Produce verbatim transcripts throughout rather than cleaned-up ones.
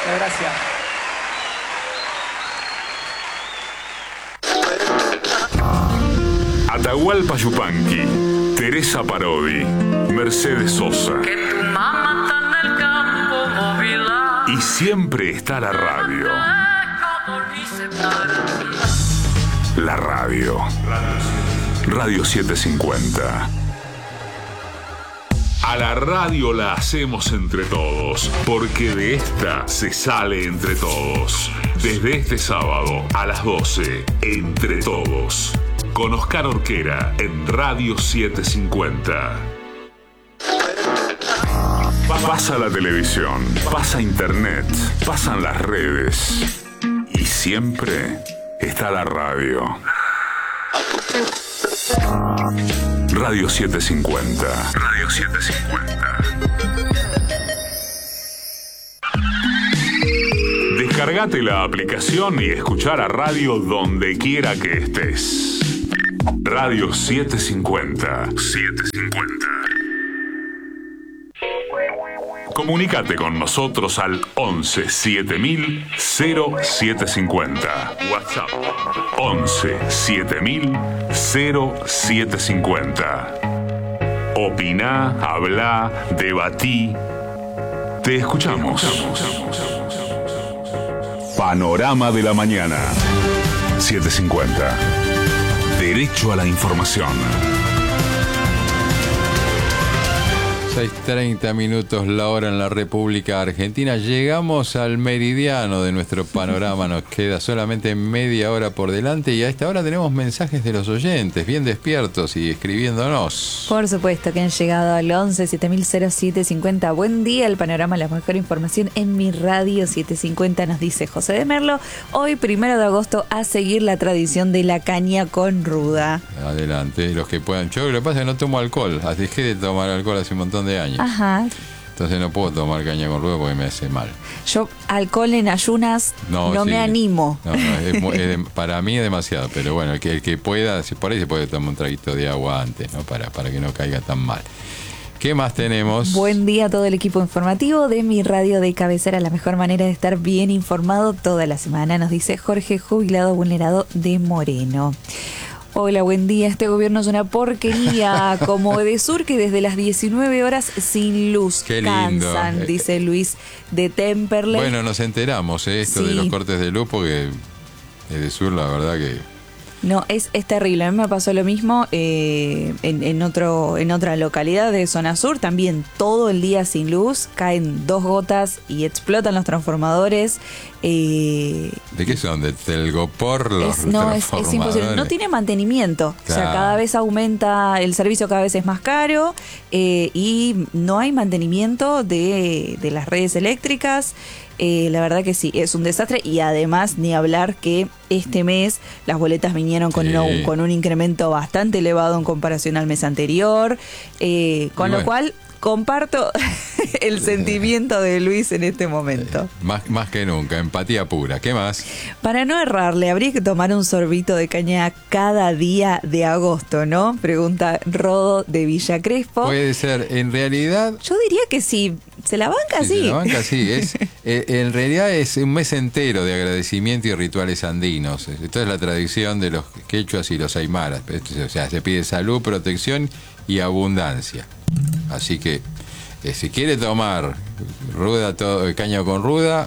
Muchas gracias. Atahualpa Yupanqui, Teresa Parodi, Mercedes Sosa. Que tu mamá está en el campo móvil. Y siempre está la radio. La radio. Radio setecientos cincuenta. A la radio la hacemos entre todos, porque de esta se sale entre todos. Desde este sábado a las doce, Entre Todos, con Oscar Orquera en Radio setecientos cincuenta. Pasa la televisión, pasa internet, pasan las redes y siempre está la radio. Radio setecientos cincuenta. Radio setecientos cincuenta. Descargate la aplicación y escuchar a radio donde quiera que estés. Radio setecientos cincuenta. setecientos cincuenta. Comunicate con nosotros al once siete mil cero siete cincuenta. WhatsApp once siete mil cero siete cincuenta. Opiná, hablá, debatí. Te escuchamos. Panorama de la mañana. setecientos cincuenta. Derecho a la información. seis treinta minutos la hora en la República Argentina. Llegamos al meridiano de nuestro panorama. Nos queda solamente media hora por delante y a esta hora tenemos mensajes de los oyentes, bien despiertos y escribiéndonos. Por supuesto que han llegado al once siete mil siete cincuenta. Buen día, el panorama, la mejor información en mi radio setecientos cincuenta, nos dice José de Merlo. Hoy, primero de agosto, a seguir la tradición de la caña con ruda. Adelante, los que puedan. Yo lo que pasa es que no tomo alcohol. Dejé de tomar alcohol hace un montón de años. Ajá. Entonces no puedo tomar caña con ruda porque me hace mal. Yo alcohol en ayunas no, no sí. me animo. No, no, es, es, para mí es demasiado, pero bueno, el que, el que pueda, si por ahí se puede tomar un traguito de agua antes, ¿no? Para, para que no caiga tan mal. ¿Qué más tenemos? Buen día a todo el equipo informativo de mi radio de cabecera, la mejor manera de estar bien informado toda la semana, nos dice Jorge, jubilado vulnerado de Moreno. Hola, buen día. Este gobierno es una porquería, como Edesur, que desde las diecinueve horas sin luz. Qué lindo. Cansan, dice Luis de Temperley. Bueno, nos enteramos ¿eh? esto sí. de los cortes de luz, porque Edesur, la verdad que... No, es, es terrible. A mí me pasó lo mismo eh, en, en, otro, en otra localidad de zona sur, también todo el día sin luz, caen dos gotas y explotan los transformadores. Eh, ¿De qué son? ¿De Telgopor los es, No, es, es imposible. No tiene mantenimiento. Claro. O sea, cada vez aumenta, el servicio cada vez es más caro eh, y no hay mantenimiento de, de las redes eléctricas. Eh, la verdad que sí, es un desastre y además ni hablar que este mes las boletas vinieron con, sí. un, con un incremento bastante elevado en comparación al mes anterior, eh, con bueno. lo cual comparto el sentimiento de Luis en este momento. Eh, más, más que nunca, empatía pura. ¿Qué más? Para no errarle, habría que tomar un sorbito de caña cada día de agosto, ¿no? Pregunta Rodo de Villa Crespo. Puede ser, en realidad... Yo diría que sí, se la banca, sí. Se la banca, sí. Es, eh, en realidad es un mes entero de agradecimiento y rituales andinos. Esto es la tradición de los quechuas y los aymaras. O sea, se pide salud, protección y abundancia. Así que eh, si quiere tomar ruda todo, caña con ruda,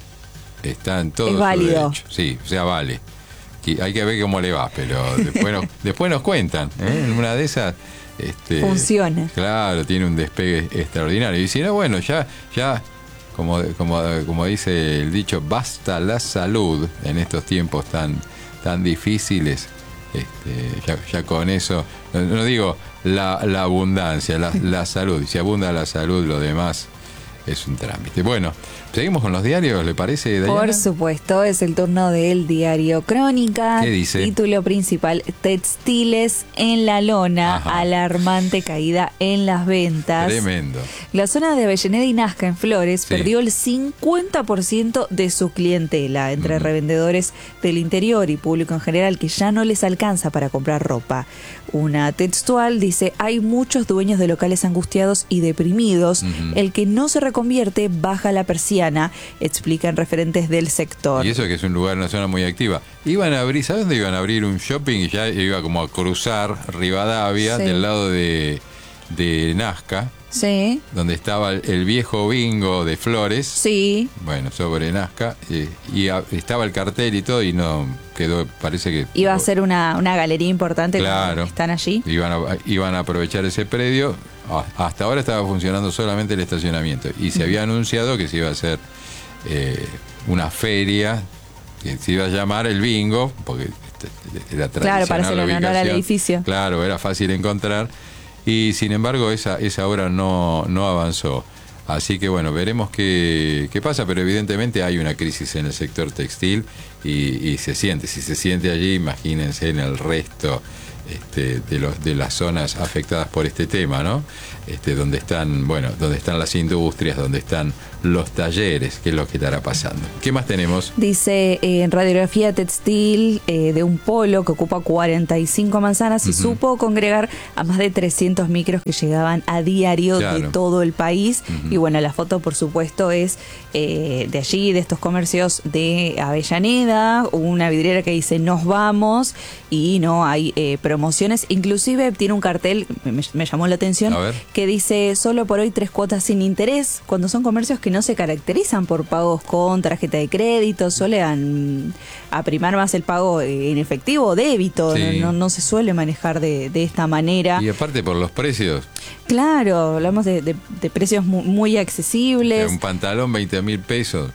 está en todo es su válido. derecho. Sí, o sea, vale. Y hay que ver cómo le va, pero después nos, después nos cuentan. ¿eh? En una de esas este, funciona. Claro, tiene un despegue extraordinario. Y si no, bueno, ya, ya como, como, como dice el dicho, basta la salud en estos tiempos tan, tan difíciles. Este, ya, ya con eso, no, no digo la, la abundancia, la, la salud. Si abunda la salud, lo demás es un trámite. Bueno, seguimos con los diarios, ¿le parece, Dayana? Por supuesto, es el turno del diario Crónica. ¿Qué dice? Título principal, textiles en la lona, ajá, alarmante caída en las ventas. Tremendo. La zona de Avellaneda y Nazca en Flores sí. perdió el cincuenta por ciento de su clientela, entre mm. revendedores del interior y público en general, que ya no les alcanza para comprar ropa. Una textual dice, hay muchos dueños de locales angustiados y deprimidos. Mm-hmm. El que no se convierte, baja la persiana, explican referentes del sector. Y eso que es un lugar, una zona muy activa. Iban a abrir, ¿sabes dónde iban a abrir un shopping? Y ya iba como a cruzar Rivadavia, Sí. del lado de, de Nazca, Sí, donde estaba el, el viejo bingo de Flores. sí. Bueno, sobre Nazca. eh, y a- estaba el cartel y todo, y no quedó, parece que... Iba a ser una, una galería importante. Claro. Como están allí. Iban a, iban a aprovechar ese predio. Ah, Hasta ahora estaba funcionando solamente el estacionamiento. Y se había anunciado que se iba a hacer eh, una feria, que se iba a llamar el bingo, porque este, era tradicional Claro, para hacer la honor al ubicación. edificio. Claro, era fácil encontrar. Y sin embargo esa, esa obra no, no avanzó. Así que bueno, veremos qué, qué pasa, pero evidentemente hay una crisis en el sector textil y, y se siente. Si se siente allí, imagínense en el resto este, de, los, de las zonas afectadas por este tema, ¿no? Este, donde están, bueno, donde están las industrias, donde están los talleres, qué es lo que estará pasando. ¿Qué más tenemos? Dice eh, en radiografía textil eh, de un polo que ocupa cuarenta y cinco manzanas y Ujú. supo congregar a más de trescientos micros que llegaban a diario de Claro. todo el país. Ujú. Y bueno, la foto por supuesto es eh, de allí, de estos comercios de Avellaneda, una vidriera que dice nos vamos y no hay eh, promociones. Inclusive tiene un cartel, me, me llamó la atención, A ver. que dice solo por hoy tres cuotas sin interés, cuando son comercios que no se caracterizan por pagos con tarjeta de crédito, suelen a primar más el pago en efectivo o débito, Sí. no, no se suele manejar de, de esta manera. Y aparte por los precios, Claro, hablamos de, de- de precios mu- muy, accesibles, un pantalón veinte mil pesos,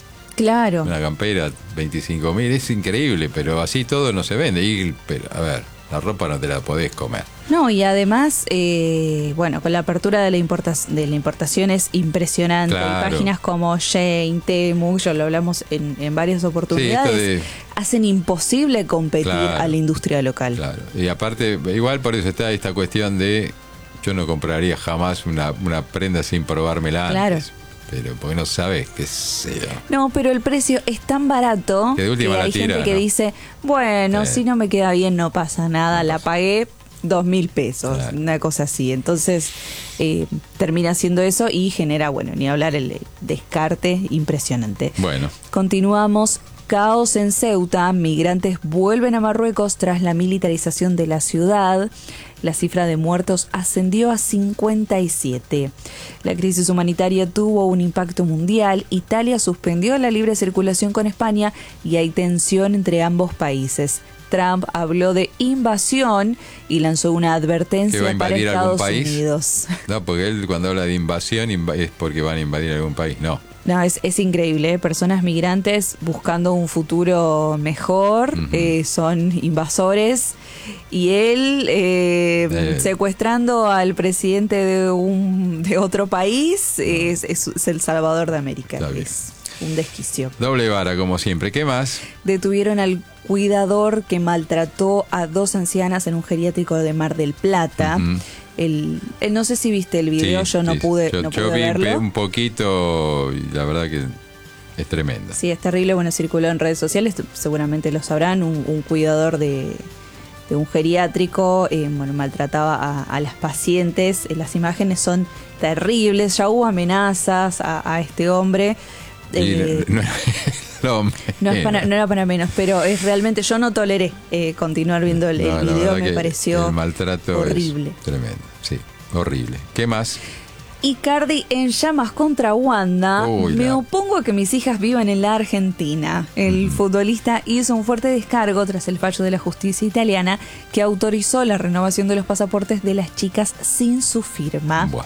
claro. una campera veinticinco mil, es increíble, pero así todo no se vende. Y, pero, a ver, la ropa no te la podés comer. No, y además, eh, bueno, con la apertura de la, importas- de la importación es impresionante. Claro. Hay páginas como Shein, Temu, ya lo hablamos en, en varias oportunidades, Sí, esto de- hacen imposible competir Claro. a la industria local. Claro. Y aparte, igual por eso está esta cuestión de yo no compraría jamás una, una prenda sin probármela Claro. antes. Pero porque no sabes qué sé yo. No, pero el precio es tan barato Que de última la hay tira, gente que ¿no? dice, bueno, Sí. si no me queda bien no pasa nada, No la pasa. pagué dos mil pesos, Claro. una cosa así. Entonces eh, termina haciendo eso y genera, bueno, ni hablar el descarte impresionante. Bueno, Continuamos. Caos en Ceuta. Migrantes vuelven a Marruecos tras la militarización de la ciudad. La cifra de muertos ascendió a cincuenta y siete. La crisis humanitaria tuvo un impacto mundial. Italia suspendió la libre circulación con España y hay tensión entre ambos países. Trump habló de invasión y lanzó una advertencia ¿que va a para invadir algún Estados país? Unidos. No, porque él cuando habla de invasión inva- es porque van a invadir algún país. No. No, es, es increíble, ¿eh? Personas migrantes buscando un futuro mejor, Ujú. eh, son invasores y él eh, Eh. secuestrando al presidente de un de otro país es, es- es el Salvador de América. Está bien. Es un desquicio. Doble vara, como siempre. ¿Qué más? Detuvieron al cuidador que maltrató a dos ancianas en un geriátrico de Mar del Plata. Ujú. el, el- no sé si viste el video, Sí, yo no sí. pude, Yo, no yo pude vi verlo. un poquito y la verdad que es tremendo. Sí, es terrible. Bueno, circuló en redes sociales, seguramente lo sabrán. Un, un cuidador de, de un geriátrico, eh, bueno, maltrataba a, a las pacientes. Eh, Las imágenes son terribles. Ya hubo amenazas a, a este hombre. Y Eh, no, no, no, es para- no era para menos, pero es realmente, yo no toleré eh, continuar viendo el, el no, la video, verdad me que pareció el maltrato horrible. es tremendo. Sí, horrible. ¿Qué más? Icardi en llamas contra Wanda. Uy, Me la- opongo a que mis hijas vivan en la Argentina. El futbolista hizo un fuerte descargo tras el fallo de la justicia italiana que autorizó la renovación de los pasaportes de las chicas sin su firma. Buah.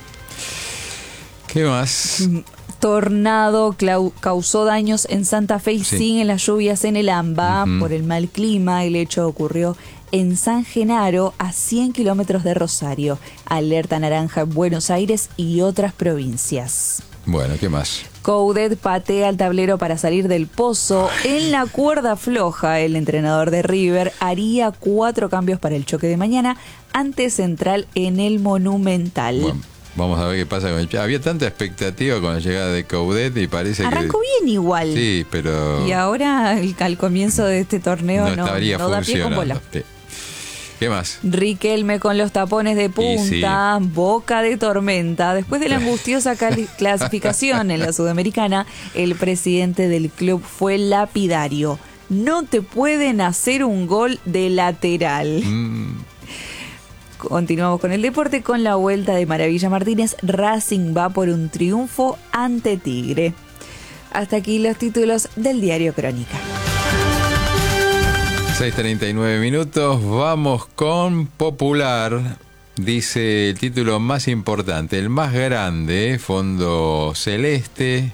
¿Qué más? Tornado clau- causó daños en Santa Fe y Sí. siguen las lluvias en el AMBA Ujú. por el mal clima. El hecho ocurrió en San Genaro, a cien kilómetros de Rosario. Alerta naranja en Buenos Aires y otras provincias. Bueno, ¿qué más? Coudet patea el tablero para salir del pozo. En la cuerda floja, el entrenador de River haría cuatro cambios para el choque de mañana ante Central en el Monumental. Bueno, vamos a ver qué pasa con el... Había tanta expectativa con la llegada de Coudet y parece Arrancó que... bien igual. Sí, pero... Y ahora, al, al comienzo de este torneo, no no, estaría no da pie con bola. funcionando. Sí. ¿Qué más? Riquelme con los tapones de punta, sí. boca de tormenta. Después de la angustiosa cali- clasificación en la Sudamericana, el presidente del club fue lapidario. No te pueden hacer un gol de lateral. Mm. Continuamos con el deporte, con la vuelta de Maravilla Martínez. Racing va por un triunfo ante Tigre. Hasta aquí los títulos del diario Crónica. seis treinta y nueve minutos, vamos con Popular. Dice el título más importante, el más grande, fondo celeste,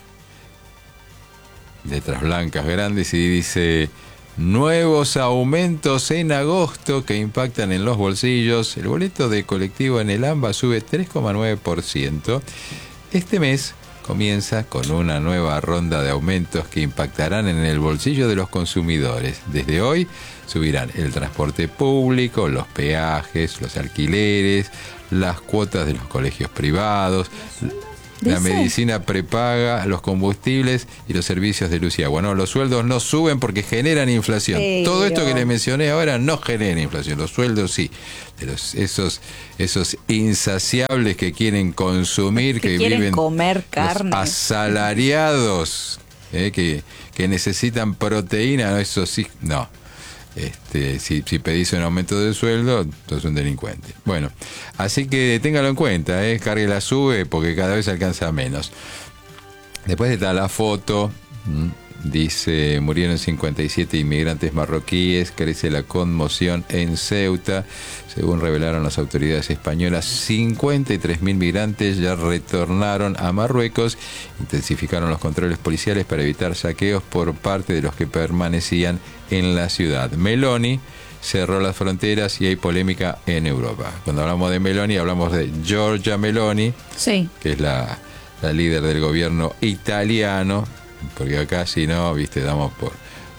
letras blancas grandes, y dice: nuevos aumentos en agosto que impactan en los bolsillos. El boleto de colectivo en el AMBA sube tres coma nueve por ciento. Este mes comienza con una nueva ronda de aumentos que impactarán en el bolsillo de los consumidores. Desde hoy subirán el transporte público, los peajes, los alquileres, las cuotas de los colegios privados, la medicina prepaga, los combustibles y los servicios de luz y agua. No, los sueldos no suben porque generan inflación. Pero... todo esto que le mencioné ahora no genera inflación. Los sueldos sí. De los, esos, esos insaciables que quieren consumir, que, que quieren viven comer carne, los asalariados, eh, que, que necesitan proteína, no, eso sí, no. Este, si, si pedís un aumento de sueldo, sos un delincuente. Bueno, así que téngalo en cuenta, eh, cargue la sube porque cada vez alcanza menos. Después está la foto, ¿m? Dice: murieron cincuenta y siete inmigrantes marroquíes, crece la conmoción en Ceuta. Según revelaron las autoridades españolas, cincuenta y tres mil migrantes ya retornaron a Marruecos. Intensificaron los controles policiales para evitar saqueos por parte de los que permanecían en la ciudad. Meloni cerró las fronteras y hay polémica en Europa. Cuando hablamos de Meloni, hablamos de Giorgia Meloni, sí, que es la, la líder del gobierno italiano. Porque acá, si no, viste, damos por...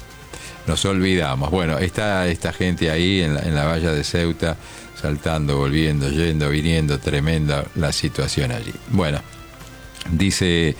nos olvidamos. Bueno, está esta gente ahí en la, en la valla de Ceuta, saltando, volviendo, yendo, viniendo. Tremenda la situación allí. Bueno, dice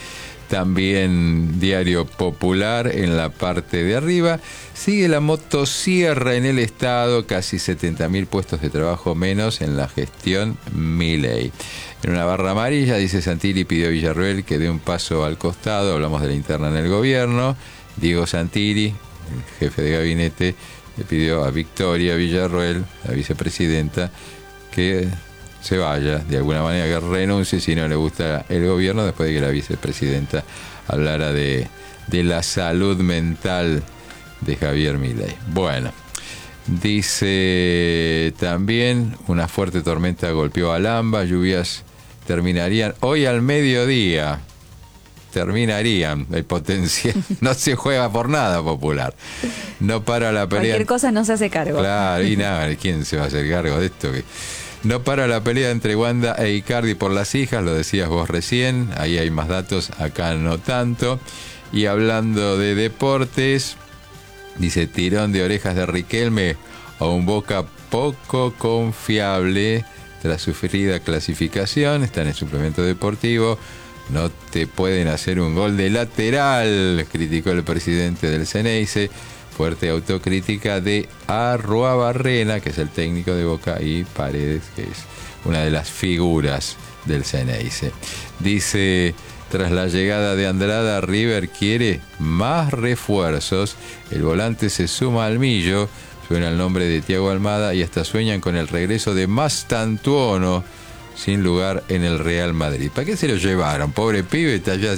también Diario Popular en la parte de arriba: sigue la motosierra en el Estado, casi setenta mil puestos de trabajo menos en la gestión Milei. En una barra amarilla dice: Santilli pidió a Villarroel que dé un paso al costado. Hablamos de la interna en el gobierno. Diego Santilli, el jefe de gabinete, le pidió a Victoria Villarroel, la vicepresidenta, que se vaya, de alguna manera que renuncie si no le gusta el gobierno, después de que la vicepresidenta hablara de, de la salud mental de Javier Milei. Bueno, dice también: una fuerte tormenta golpeó a Lamba, lluvias terminarían hoy al mediodía. Terminarían, el potencial. No se juega por nada, Popular. No para la pelea. Cualquier cosa no se hace cargo. Claro, y nada, ¿quién se va a hacer cargo de esto? Que no para la pelea entre Wanda e Icardi por las hijas, lo decías vos recién. Ahí hay más datos, acá no tanto. Y hablando de deportes, dice: tirón de orejas de Riquelme a un Boca poco confiable tras sufrida clasificación. Está en el suplemento deportivo. No te pueden hacer un gol de lateral, criticó el presidente del Ceneice. Fuerte autocrítica de Arruabarrena, que es el técnico de Boca, y Paredes, que es una de las figuras del Ceneice. Dice: tras la llegada de Andrada, River quiere más refuerzos. El volante se suma al millo. Suena el nombre de Thiago Almada y hasta sueñan con el regreso de Mastantuono, sin lugar en el Real Madrid. ¿Para qué se lo llevaron? Pobre pibe, está ya...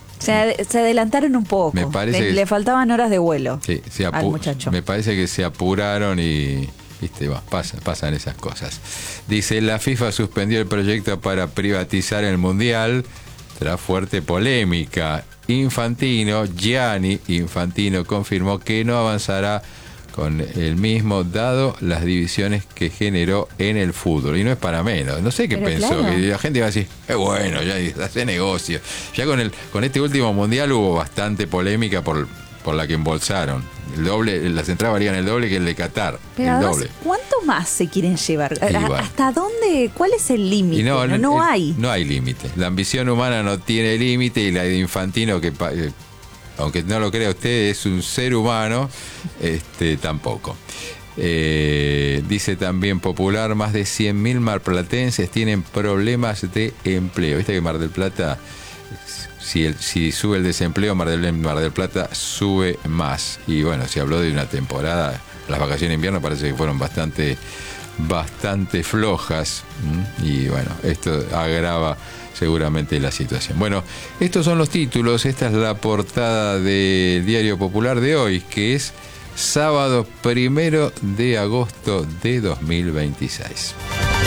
Se, se adelantaron un poco. Me parece le, que... le faltaban horas de vuelo, sí, se apu... al muchacho. Me parece que se apuraron y... Viste, va, pasa, pasan esas cosas. Dice: la FIFA suspendió el proyecto para privatizar el Mundial tras fuerte polémica. Infantino, Gianni Infantino, confirmó que no avanzará con el mismo, dado las divisiones que generó en el fútbol. Y no es para menos. No sé qué Pero pensó. claro. Que la gente iba a decir: es bueno, ya hace negocio. Ya con el con este último mundial hubo bastante polémica por, por la que embolsaron. El doble, las entradas valían el doble que el de Qatar. Pero el además, doble. ¿cuánto más se quieren llevar? Y bueno. ¿Hasta dónde? ¿Cuál es el límite? No, no, no el, hay. No hay límite. La ambición humana no tiene límite, y la de Infantino, que eh, aunque no lo crea usted, es un ser humano, este tampoco. Eh, dice también Popular, más de cien mil marplatenses tienen problemas de empleo. Viste que Mar del Plata, si, el, si sube el desempleo, Mar del, Mar del Plata sube más. Y bueno, se habló de una temporada, las vacaciones de invierno parece que fueron bastante, bastante flojas. ¿Mm? Y bueno, esto agrava seguramente la situación. Bueno, estos son los títulos, esta es la portada del Diario Popular de hoy, que es sábado primero de agosto de dos mil veintiséis.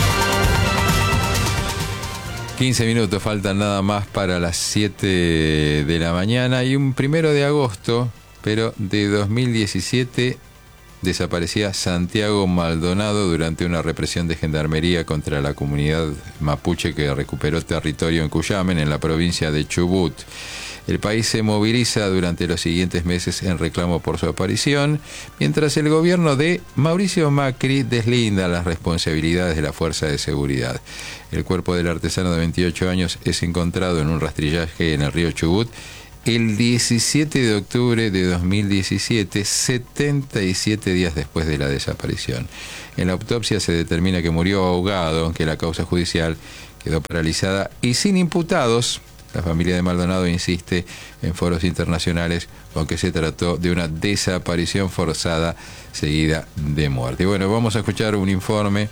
quince minutos faltan nada más para las siete de la mañana y un primero de agosto, pero de dos mil diecisiete, desaparecía Santiago Maldonado durante una represión de gendarmería contra la comunidad mapuche que recuperó territorio en Cuyamen, en la provincia de Chubut. El país se moviliza durante los siguientes meses en reclamo por su aparición, mientras el gobierno de Mauricio Macri deslinda las responsabilidades de la Fuerza de Seguridad. El cuerpo del artesano de veintiocho años es encontrado en un rastrillaje en el río Chubut el diecisiete de octubre de dos mil diecisiete, setenta y siete días después de la desaparición. En la autopsia se determina que murió ahogado, aunque la causa judicial quedó paralizada y sin imputados. La familia de Maldonado insiste en foros internacionales, aunque se trató de una desaparición forzada seguida de muerte. Y bueno, vamos a escuchar un informe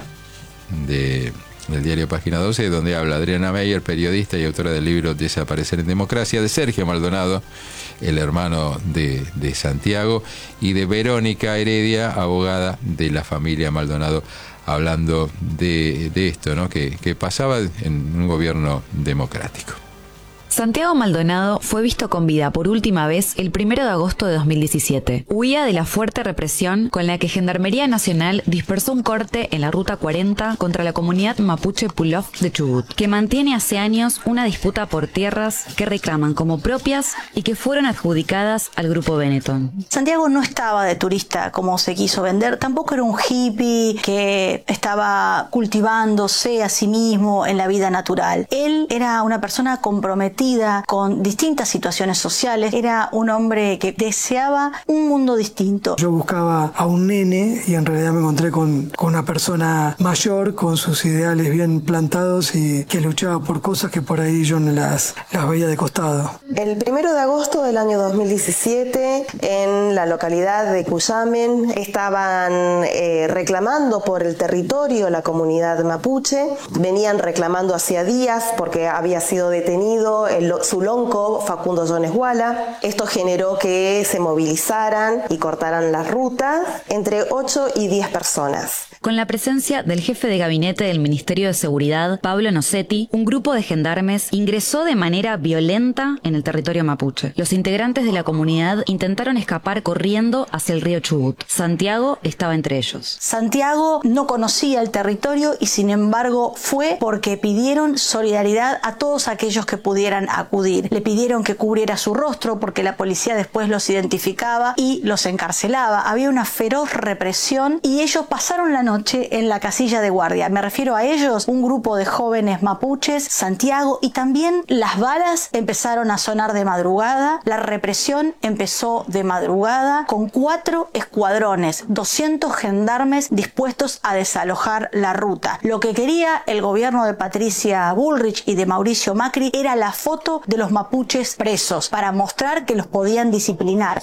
de, del diario Página doce, donde habla Adriana Meyer, periodista y autora del libro Desaparecer en Democracia, de Sergio Maldonado, el hermano de, de Santiago, y de Verónica Heredia, abogada de la familia Maldonado, hablando de, de esto, ¿no? que, que pasaba en un gobierno democrático. Santiago Maldonado fue visto con vida por última vez el primero de agosto de dos mil diecisiete. Huía de la fuerte represión con la que Gendarmería Nacional dispersó un corte en la Ruta cuarenta contra la comunidad mapuche Pulov de Chubut, que mantiene hace años una disputa por tierras que reclaman como propias y que fueron adjudicadas al grupo Benetton. Santiago no estaba de turista como se quiso vender, tampoco era un hippie que estaba cultivándose a sí mismo en la vida natural. Él era una persona comprometida con distintas situaciones sociales, era un hombre que deseaba un mundo distinto. Yo buscaba a un nene y en realidad me encontré con, con una persona mayor, con sus ideales bien plantados y que luchaba por cosas que por ahí yo no las, las veía de costado. El primero de agosto del año dos mil diecisiete, en la localidad de Cuyamen, estaban eh, reclamando por el territorio la comunidad mapuche, venían reclamando hacía días porque había sido detenido el, su lonco Facundo Jones Wala. Esto generó que se movilizaran y cortaran las rutas entre ocho y diez personas. Con la presencia del jefe de gabinete del Ministerio de Seguridad, Pablo Nocetti, un grupo de gendarmes ingresó de manera violenta en el territorio mapuche. Los integrantes de la comunidad intentaron escapar corriendo hacia el río Chubut. Santiago estaba entre ellos. Santiago no conocía el territorio y sin embargo fue porque pidieron solidaridad a todos aquellos que pudieran acudir. Le pidieron que cubriera su rostro porque la policía después los identificaba y los encarcelaba. Había una feroz represión y ellos pasaron la noche en la casilla de guardia. Me refiero a ellos, un grupo de jóvenes mapuches, Santiago, y también las balas empezaron a sonar de madrugada. La represión empezó de madrugada con cuatro escuadrones, doscientos gendarmes dispuestos a desalojar la ruta. Lo que quería el gobierno de Patricia Bullrich y de Mauricio Macri era la foto de los mapuches presos para mostrar que los podían disciplinar.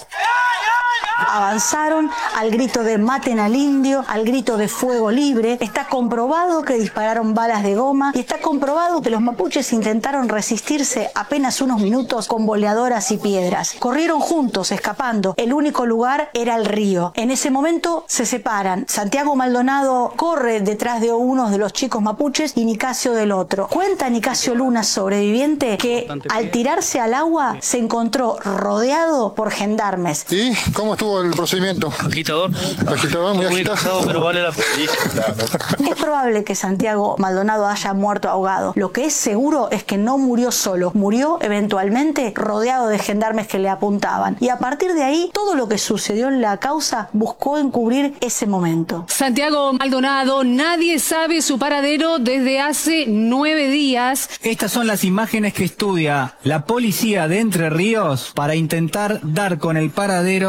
Avanzaron al grito de maten al indio, al grito de fuego libre. Está comprobado que dispararon balas de goma y está comprobado que los mapuches intentaron resistirse apenas unos minutos con boleadoras y piedras. Corrieron juntos, escapando. El único lugar era el río. En ese momento se separan. Santiago Maldonado corre detrás de uno de los chicos mapuches y Nicasio del otro. Cuenta Nicasio Luna, sobreviviente, que al tirarse al agua se encontró rodeado por gendarmes. ¿Y cómo estuvo el procedimiento? Agitador. Agitador, muy, muy agitado. Pero vale la pena. Es probable que Santiago Maldonado haya muerto ahogado. Lo que es seguro es que no murió solo. Murió eventualmente rodeado de gendarmes que le apuntaban. Y a partir de ahí, todo lo que sucedió en la causa buscó encubrir ese momento. Santiago Maldonado, nadie sabe su paradero desde hace nueve días. Estas son las imágenes que estudia la policía de Entre Ríos para intentar dar con el paradero de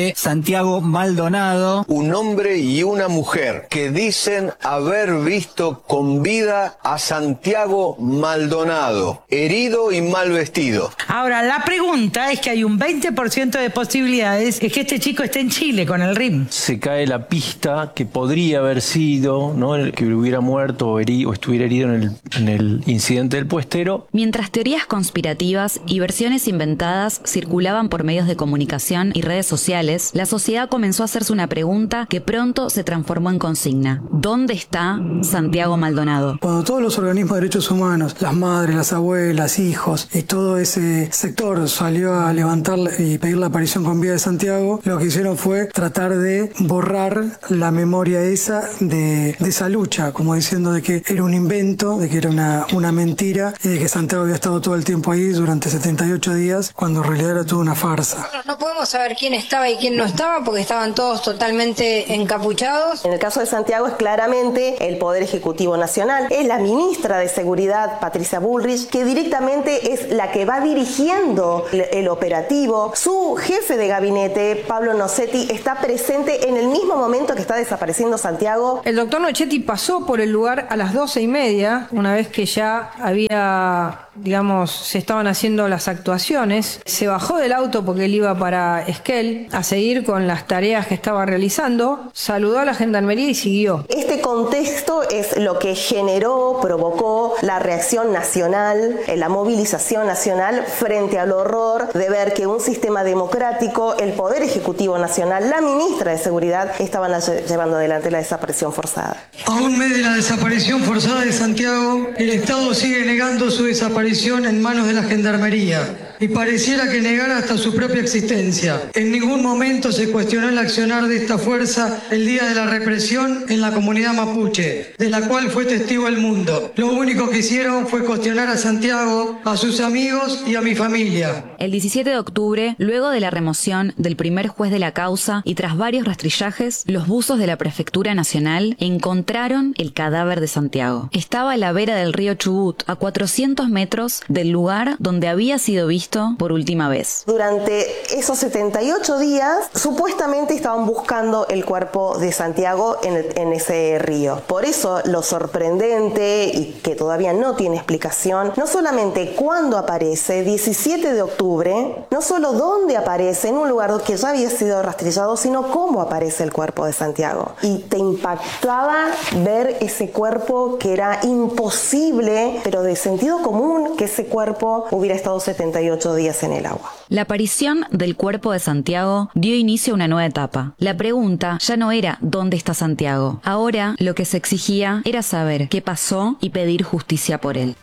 de Santiago Maldonado. Un hombre y una mujer que dicen haber visto con vida a Santiago Maldonado, herido y mal vestido. Ahora, la pregunta es que hay un veinte por ciento de posibilidades de que este chico esté en Chile con el R I M. Se cae la pista que podría haber sido, ¿no?, el que hubiera muerto o, heri- o estuviera herido en el, en el incidente del puestero. Mientras teorías conspirativas y versiones inventadas circulaban por medios de comunicación y redes sociales, la sociedad comenzó a hacerse una pregunta que pronto se transformó en consigna. ¿Dónde está Santiago Maldonado? Cuando todos los organismos de derechos humanos, las madres, las abuelas, hijos y todo ese sector salió a levantar y pedir la aparición con vida de Santiago, lo que hicieron fue tratar de borrar la memoria esa de, de esa lucha, como diciendo de que era un invento, de que era una, una mentira y de que Santiago había estado todo el tiempo ahí durante setenta y ocho días, cuando en realidad era toda una farsa. No podemos saber quién estaba y quién no estaba porque estaban todos totalmente encapuchados. En el caso de Santiago es claramente el Poder Ejecutivo Nacional. Es la ministra de Seguridad, Patricia Bullrich, que directamente es la que va dirigiendo el, el operativo. Su jefe de gabinete, Pablo Nocetti, está presente en el mismo momento que está desapareciendo Santiago. El doctor Nocetti pasó por el lugar a las doce y media, una vez que ya había, digamos, se estaban haciendo las actuaciones. Se bajó del auto porque él iba para Esquel a seguir con las tareas que estaba realizando, saludó a la gendarmería y siguió. Este contexto es lo que generó, provocó la reacción nacional, la movilización nacional frente al horror de ver que un sistema democrático, el Poder Ejecutivo Nacional, la ministra de Seguridad, estaban llevando adelante la desaparición forzada. A un mes de la desaparición forzada de Santiago, el Estado sigue negando su desaparición en manos de la Gendarmería y pareciera que negara hasta su propia existencia. En ningún momento se cuestionó el accionar de esta fuerza el día de la represión en la comunidad mapuche, de la cual fue testigo el mundo. Lo único que hicieron fue cuestionar a Santiago, a sus amigos y a mi familia. El diecisiete de octubre, luego de la remoción del primer juez de la causa y tras varios rastrillajes, los buzos de la Prefectura Nacional encontraron el cadáver de Santiago. Estaba a la vera del río Chubut, a cuatrocientos metros del lugar donde había sido visto por última vez. Durante esos setenta y ocho días, supuestamente estaban buscando el cuerpo de Santiago en, el, en ese río. Por eso lo sorprendente y que todavía no tiene explicación, no solamente cuándo aparece, diecisiete de octubre, no solo dónde aparece, en un lugar que ya había sido rastrillado, sino cómo aparece el cuerpo de Santiago. Y te impactaba ver ese cuerpo que era imposible, pero de sentido común, que ese cuerpo hubiera estado setenta y ocho días en el agua. La aparición del cuerpo de Santiago dio inicio a una nueva etapa. La pregunta ya no era ¿dónde está Santiago? Ahora lo que se exigía era saber qué pasó y pedir justicia por él.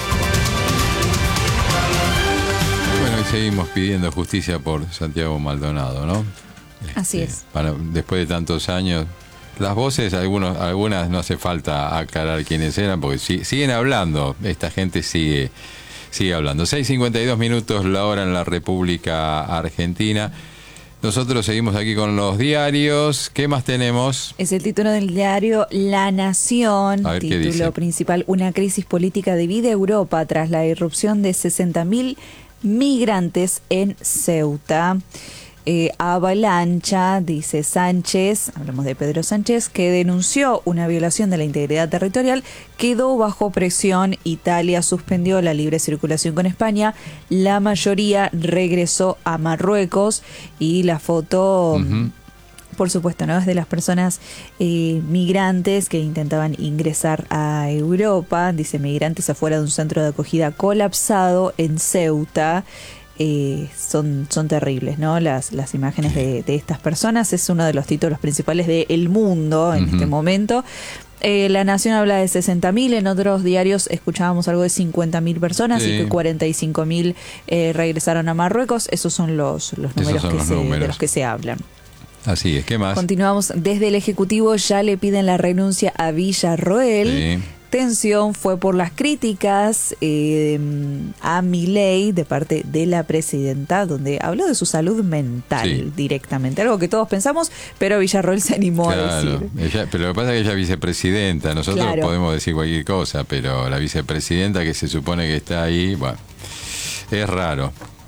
Bueno, y seguimos pidiendo justicia por Santiago Maldonado, ¿no? Así Este, es. Para, después de tantos años, las voces, algunos, algunas no hace falta aclarar quiénes eran, porque si, siguen hablando, esta gente sigue... Sigue hablando. seis cincuenta y dos minutos la hora en la República Argentina. Nosotros seguimos aquí con los diarios. ¿Qué más tenemos? Es el título del diario La Nación. A ver, ¿qué título dice? principal: una crisis política divide Europa tras la irrupción de sesenta mil migrantes en Ceuta. Eh, avalancha, dice Sánchez, hablamos de Pedro Sánchez, que denunció una violación de la integridad territorial, quedó bajo presión. Italia suspendió la libre circulación con España, la mayoría regresó a Marruecos y la foto... Uh-huh. Por supuesto, ¿no? Es de las personas eh, migrantes que intentaban ingresar a Europa, dice migrantes afuera de un centro de acogida colapsado en Ceuta. Eh, son, son terribles, ¿no? Las, las imágenes de, de estas personas. Es uno de los títulos principales de El Mundo en uh-huh. este momento. Eh, La Nación habla de sesenta mil, en otros diarios escuchábamos algo de cincuenta mil personas sí. y que cuarenta y cinco mil eh, regresaron a Marruecos. Esos son los, los números, son que los se, números de los que se hablan. Así es, ¿qué más? Continuamos. Desde el Ejecutivo ya le piden la renuncia a Villarroel. Sí. Tensión fue por las críticas eh, a Milei de parte de la presidenta, donde habló de su salud mental sí. directamente, algo que todos pensamos, pero Villarroel se animó claro, a decir. Ella, pero lo que pasa es que ella es vicepresidenta, nosotros claro. podemos decir cualquier cosa, pero la vicepresidenta que se supone que está ahí, bueno, es raro.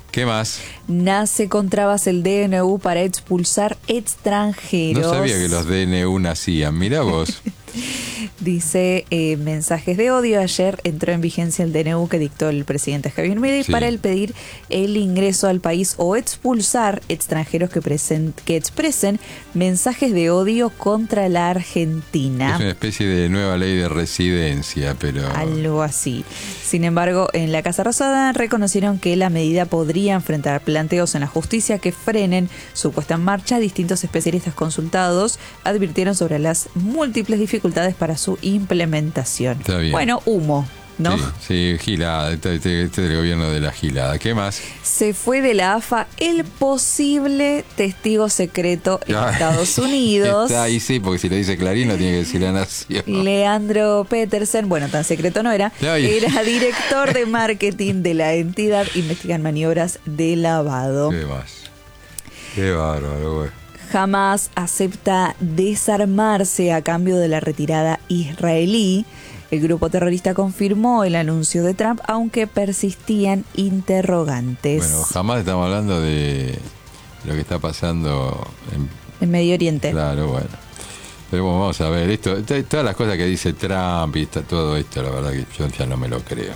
¿Qué más? Nace con trabas el D N U para expulsar extranjeros. No sabía que los D N U nacían, mirá vos. Dice, eh, mensajes de odio. Ayer entró en vigencia el D N U que dictó el presidente Javier Milei sí. para el pedir el ingreso al país o expulsar extranjeros que, presen, que expresen mensajes de odio contra la Argentina. Es una especie de nueva ley de residencia, pero... Algo así. Sin embargo, en la Casa Rosada reconocieron que la medida podría enfrentar planteos en la justicia que frenen su puesta en marcha. Distintos especialistas consultados advirtieron sobre las múltiples dificultades para su implementación. Está bien. Bueno, humo, ¿no? Sí, sí, gilada, este, este, este es el gobierno de la gilada. ¿Qué más? Se fue de la A F A el posible testigo secreto en Ah, Estados Unidos. Está ahí sí, porque si lo dice Clarín lo tiene que decir La Nación. Leandro Petersen, bueno, tan secreto no era, Ay. era director de marketing de la entidad. Investigan maniobras de lavado. ¿Qué más? Qué bárbaro, güey. Jamás acepta desarmarse a cambio de la retirada israelí. El grupo terrorista confirmó el anuncio de Trump, aunque persistían interrogantes. Bueno, jamás estamos hablando de lo que está pasando en, en Medio Oriente. Claro, bueno. Pero bueno, vamos a ver, esto, todas las cosas que dice Trump y está todo esto, la verdad que yo ya no me lo creo.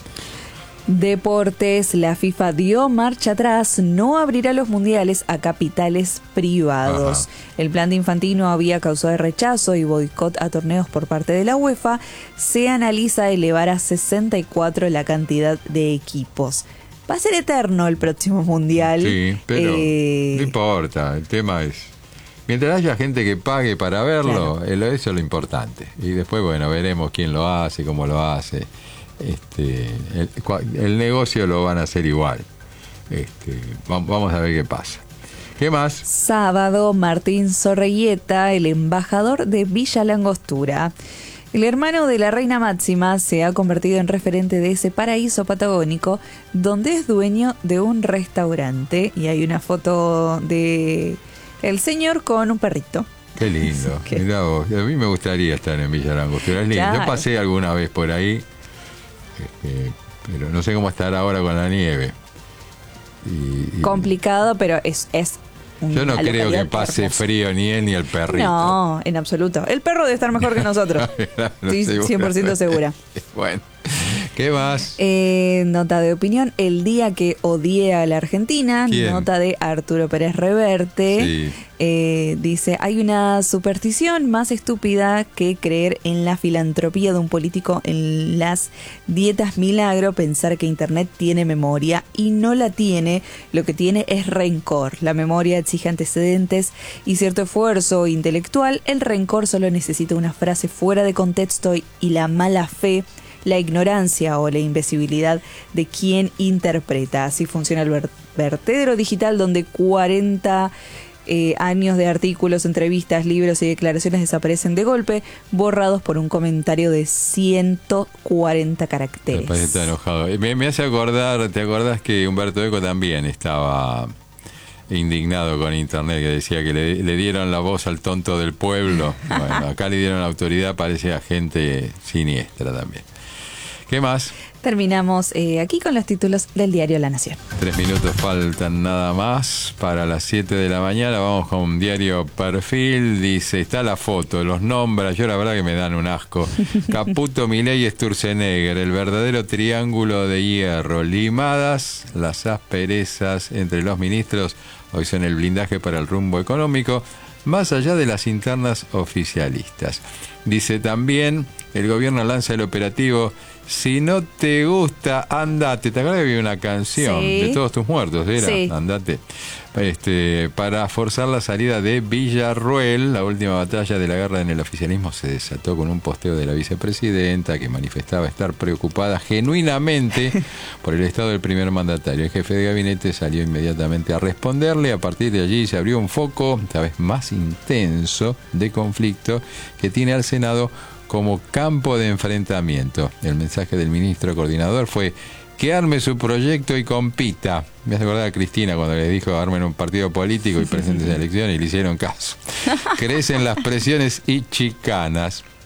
Deportes, la FIFA dio marcha atrás, no abrirá los mundiales a capitales privados. Ajá. El plan de Infantino había causado rechazo y boicot a torneos por parte de la UEFA. Se analiza elevar a sesenta y cuatro la cantidad de equipos. Va a ser eterno el próximo mundial. Sí, pero eh... no importa, el tema es... Mientras haya gente que pague para verlo, claro. Eso es lo importante. Y después, bueno, veremos quién lo hace, cómo lo hace. Este, el, el negocio lo van a hacer igual. Este, vamos a ver qué pasa. ¿Qué más? Sábado, Martín Zorreguieta, el embajador de Villa Langostura. El hermano de la reina Máxima se ha convertido en referente de ese paraíso patagónico, donde es dueño de un restaurante. Y hay una foto de el señor con un perrito. Qué lindo. ¿Qué? Mirá vos, a mí me gustaría estar en Villa Langostura. Es lindo. Claro. Yo pasé alguna vez por ahí. Eh, pero no sé cómo estará ahora con la nieve. Y, y complicado, pero es, es yo no creo que pase hermosa. Frío ni él ni el perrito. No, en absoluto. El perro debe estar mejor que nosotros. Estoy cien por ciento segura. Bueno, ¿qué más? Eh, nota de opinión, el día que odié a la Argentina. ¿Quién? Nota de Arturo Pérez Reverte. Sí. Eh, dice, hay una superstición más estúpida que creer en la filantropía de un político en las dietas milagro, pensar que Internet tiene memoria y no la tiene, lo que tiene es rencor. La memoria exige antecedentes y cierto esfuerzo intelectual. El rencor solo necesita una frase fuera de contexto y, y la mala fe, la ignorancia o la invisibilidad de quien interpreta. Así funciona el ver- vertedero digital, donde cuarenta Eh, años de artículos, entrevistas, libros y declaraciones desaparecen de golpe, borrados por un comentario de ciento cuarenta caracteres. Me parece que está enojado. Me, me hace acordar, ¿te acordás que Humberto Eco también estaba indignado con Internet, que decía que le, le dieron la voz al tonto del pueblo? Bueno, acá le dieron la autoridad, parece a gente siniestra también. ¿Qué más? Terminamos eh, aquí con los títulos del diario La Nación. Tres minutos faltan nada más para las siete de la mañana. Vamos con Diario Perfil. Dice, está la foto, los nombra. Yo la verdad que me dan un asco. Caputo, Milei y Sturzenegger, el verdadero triángulo de hierro. Limadas las asperezas entre los ministros. Hoy son el blindaje para el rumbo económico, más allá de las internas oficialistas. Dice también, el gobierno lanza el operativo Si no te gusta, andate. ¿Te acuerdas que había una canción sí. de Todos tus muertos? Era sí. Andate. Este, para forzar la salida de Villarruel. La última batalla de la guerra en el oficialismo se desató con un posteo de la vicepresidenta que manifestaba estar preocupada genuinamente por el estado del primer mandatario. El jefe de gabinete salió inmediatamente a responderle. A partir de allí se abrió un foco, esta vez más intenso, de conflicto que tiene al Senado como campo de enfrentamiento. El mensaje del ministro coordinador fue que arme su proyecto y compita. Me hace acordar a Cristina cuando le dijo armen un partido político y presenten elecciones y le hicieron caso. Crecen las presiones y chicanas.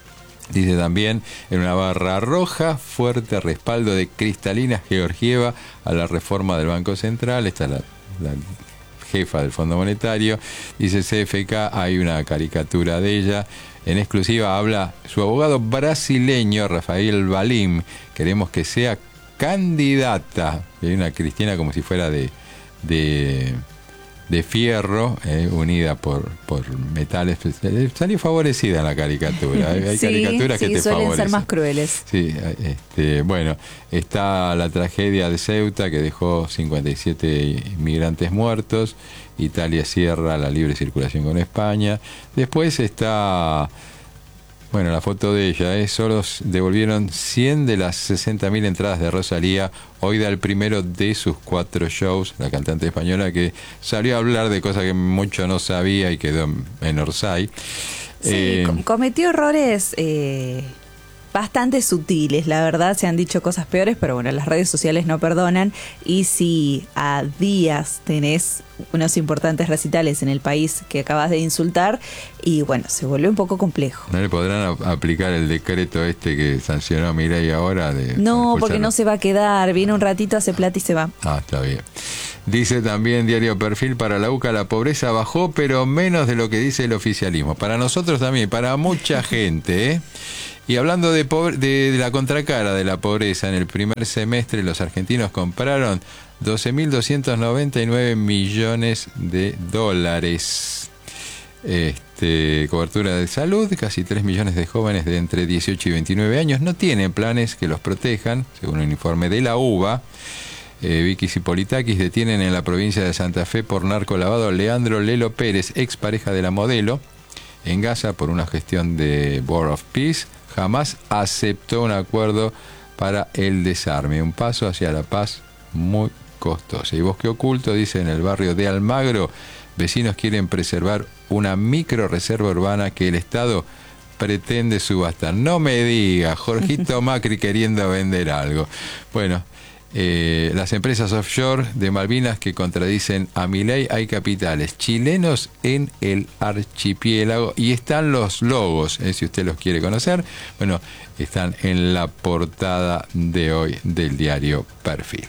Dice también, en una barra roja, fuerte respaldo de Cristalina Georgieva a la reforma del Banco Central. Esta es la, la jefa del Fondo Monetario. Dice C F K, hay una caricatura de ella. En exclusiva habla su abogado brasileño, Rafael Valim. Queremos que sea candidata. Hay una Cristina como si fuera de... de de fierro, eh, unida por, por metales. Salió favorecida en la caricatura. Hay, hay sí, caricaturas sí, que te suelen favorecen. ser más crueles. Sí, este, bueno, está la tragedia de Ceuta, que dejó cincuenta y siete inmigrantes muertos. Italia cierra la libre circulación con España. Después está... Bueno, la foto de ella es, solo devolvieron cien de las sesenta mil entradas de Rosalía. Hoy da el primero de sus cuatro shows, la cantante española que salió a hablar de cosas que mucho no sabía y quedó en Orsay. Sí, eh, com- cometió errores eh, bastante sutiles, la verdad, se han dicho cosas peores, pero bueno, las redes sociales no perdonan. Y si a días tenés unos importantes recitales en el país que acabas de insultar, y bueno, se vuelve un poco complejo. ¿No le podrán a- aplicar el decreto este que sancionó a Milei ahora? De, No, porque no se va a quedar, viene un ratito, hace plata y se va. Ah, está bien. Dice también Diario Perfil, para la U C A la pobreza bajó, pero menos de lo que dice el oficialismo. Para nosotros también, para mucha gente, ¿eh? Y hablando de, pobre, de, de la contracara de la pobreza, en el primer semestre los argentinos compraron doce mil doscientos noventa y nueve millones de dólares. Este, cobertura de salud, casi tres millones de jóvenes de entre dieciocho y veintinueve años no tienen planes que los protejan, según un informe de la U B A. Eh, Vikis y Politakis detienen en la provincia de Santa Fe por narcolavado a Leandro Lelo Pérez, expareja de la modelo. En Gaza, por una gestión de Board of Peace, jamás aceptó un acuerdo para el desarme. Un paso hacia la paz muy costoso. Y Bosque Oculto dice, en el barrio de Almagro, vecinos quieren preservar una micro reserva urbana que el Estado pretende subastar. No me diga, Jorgito Macri queriendo vender algo. Bueno, eh, las empresas offshore de Malvinas que contradicen a Milei, hay capitales chilenos en el archipiélago y están los logos, eh, si usted los quiere conocer, bueno, están en la portada de hoy del diario Perfil.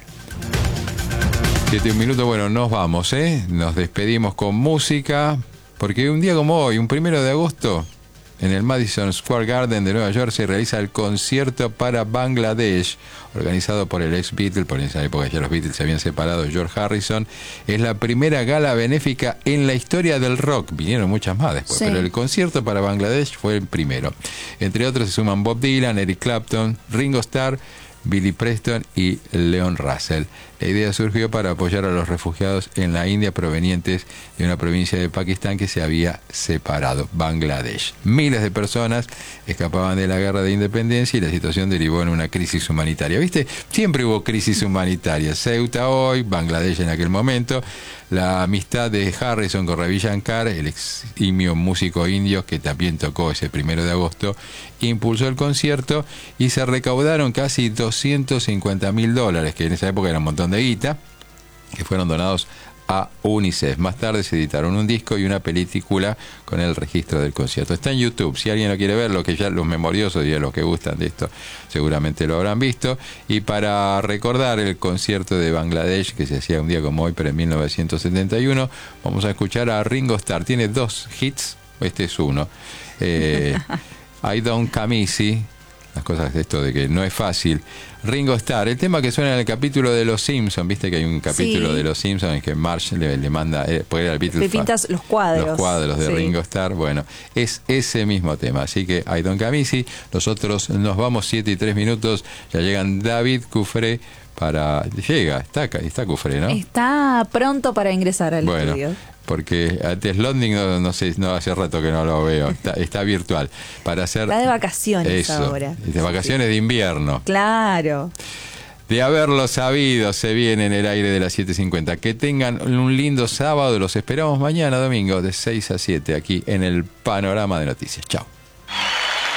Siete un minuto, bueno, nos vamos, ¿eh? Nos despedimos con música, porque un día como hoy, un primero de agosto, en el Madison Square Garden de Nueva York se realiza el concierto para Bangladesh, organizado por el ex Beatle, por esa época ya los Beatles se habían separado, George Harrison. Es la primera gala benéfica en la historia del rock. Vinieron muchas más después, sí, pero el concierto para Bangladesh fue el primero. Entre otros se suman Bob Dylan, Eric Clapton, Ringo Starr, Billy Preston y Leon Russell. La idea surgió para apoyar a los refugiados en la India provenientes de una provincia de Pakistán que se había separado, Bangladesh. Miles de personas escapaban de la guerra de independencia y la situación derivó en una crisis humanitaria. ¿Viste? Siempre hubo crisis humanitaria. Ceuta hoy, Bangladesh en aquel momento. La amistad de Harrison con Ravi Shankar, el eximio músico indio que también tocó ese primero de agosto, impulsó el concierto y se recaudaron casi doscientos cincuenta mil dólares, que en esa época era un montón de guita, que fueron donados a UNICEF. Más tarde se editaron un disco y una película con el registro del concierto. Está en YouTube, si alguien lo quiere ver, lo que ya los memoriosos y a los que gustan de esto seguramente lo habrán visto. Y para recordar el concierto de Bangladesh que se hacía un día como hoy, pero en mil novecientos setenta y uno, vamos a escuchar a Ringo Starr. Tiene dos hits, este es uno. Eh, I Don't Come Easy, las cosas de esto de que no es fácil. Ringo Starr, el tema que suena en el capítulo de Los Simpsons, viste que hay un capítulo sí. de Los Simpsons en que Marge le, le manda, eh, porque era el Beatles, le pintas los cuadros, los cuadros de sí. Ringo Starr, bueno, es ese mismo tema, así que I Don't Come Easy. Nosotros nos vamos siete y tres minutos, ya llegan David Cufré para, llega, está está Cufré, ¿no? Está pronto para ingresar al bueno, estudio. Porque a Teslonding no, no sé, no hace rato que no lo veo, está, está virtual. Para hacer está de vacaciones eso, ahora. De vacaciones sí. de invierno. Claro. De haberlo sabido, se viene en el aire de las siete cincuenta. Que tengan un lindo sábado, los esperamos mañana domingo de seis a siete aquí en el Panorama de Noticias. Chao.